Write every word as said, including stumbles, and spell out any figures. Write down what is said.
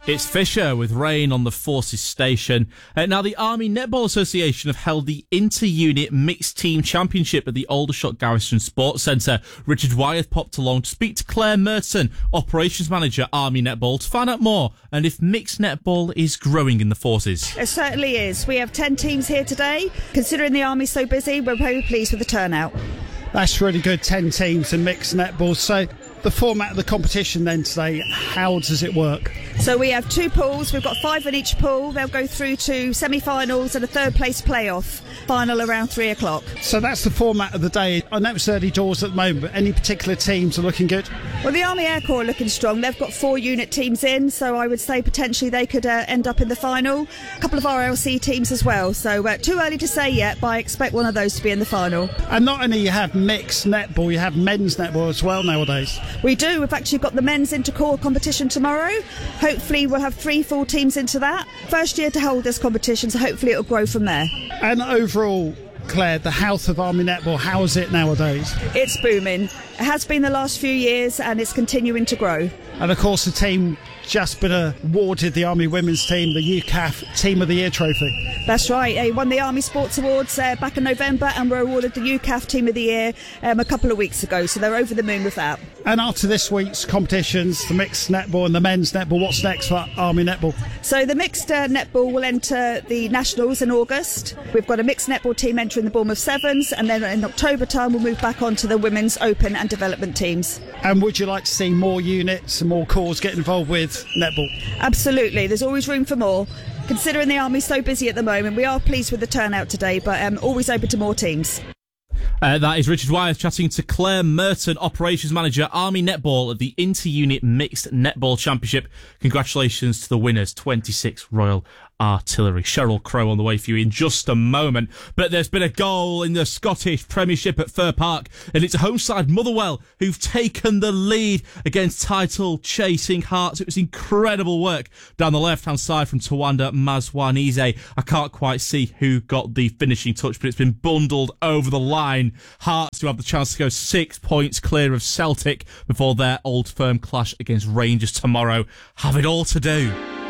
It's Fisher with Rain on the Forces station. Uh, now, the Army Netball Association have held the Inter-Unit Mixed Team Championship at the Aldershot Garrison Sports Centre. Richard Wyeth popped along to speak to Claire Merton, Operations Manager, Army Netball, to find out more and if mixed netball is growing in the Forces. It certainly is. We have ten teams here today. Considering the Army's so busy, we're very pleased with the turnout. That's really good, ten teams in mixed netball. So the format of the competition then today, how does it work? So we have two pools. We've got five in each pool. They'll go through to semi-finals and a third place playoff. Final around three o'clock. So that's the format of the day. I know it's early doors at the moment, but any particular teams are looking good? Well, the Army Air Corps are looking strong. They've got four unit teams in, so I would say potentially they could uh, end up in the final. A couple of R L C teams as well. So uh, too early to say yet, but I expect one of those to be in the final. And not only you have mixed netball, you have men's netball as well nowadays. We do. We've actually got the men's inter-corps competition tomorrow. Hopefully we'll have three full teams into that. First year to hold this competition, so hopefully it'll grow from there. And overall, Claire, the health of Army Netball, how is it nowadays? It's booming. It has been the last few years and it's continuing to grow. And of course the team just been awarded, the Army Women's Team, the U C A F Team of the Year trophy. That's right. They won the Army Sports Awards uh, back in November and were awarded the U C A F Team of the Year um, a couple of weeks ago, so they're over the moon with that. And after this week's competitions, the mixed netball and the men's netball, what's next for Army Netball? So the mixed uh, netball will enter the Nationals in August. We've got a mixed netball team entering the Bournemouth Sevens, and then in October time we'll move back on to the Women's Open and Development teams. And would you like to see more units and more corps get involved with netball? Absolutely, there's always room for more. Considering the Army's so busy at the moment, we are pleased with the turnout today, but um, always open to more teams. Uh, that is Richard Wyeth chatting to Claire Merton, Operations Manager, Army Netball at the Inter-Unit Mixed Netball Championship. Congratulations to the winners, twenty-six Royal Artillery. Cheryl Crow on the way for you in just a moment. But there's been a goal in the Scottish Premiership at Fir Park, and it's a home side, Motherwell, who've taken the lead against title-chasing Hearts. It was incredible work down the left-hand side from Tawanda Mazwanize. I can't quite see who got the finishing touch, but it's been bundled over the line. Hearts do have the chance to go six points clear of Celtic before their Old Firm clash against Rangers tomorrow. Have it all to do